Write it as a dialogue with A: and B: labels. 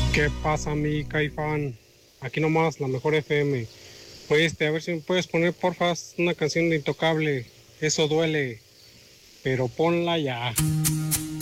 A: ¿Qué pasa, mi Caifán? Aquí nomás, la mejor FM. Pues, a ver si me puedes poner, porfa, una canción de Intocable. Eso duele, pero ponla ya.